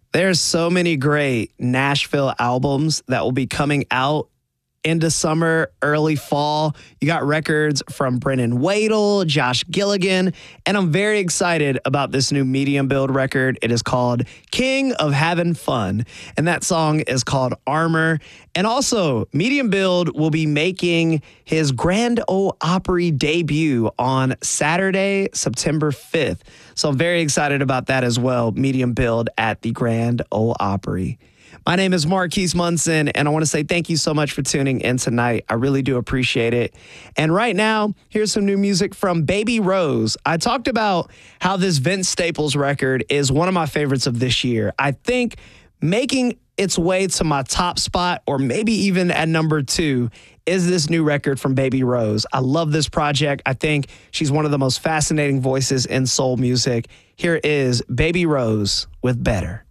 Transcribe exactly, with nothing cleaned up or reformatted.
There's so many great Nashville albums that will be coming out into summer, early fall. You got records from Brennan Wadle, Josh Gilligan, and I'm very excited about this new Medium Build record. It is called King of Having Fun, and that song is called Armor. And also, Medium Build will be making his Grand Ole Opry debut on Saturday, September fifth. So I'm very excited about that as well, Medium Build at the Grand Ole Opry. My name is Marquise Munson, and I want to say thank you so much for tuning in tonight. I really do appreciate it. And right now, here's some new music from Baby Rose. I talked about how this Vince Staples record is one of my favorites of this year. I think making its way to my top spot, or maybe even at number two, is this new record from Baby Rose. I love this project. I think she's one of the most fascinating voices in soul music. Here is Baby Rose with Better.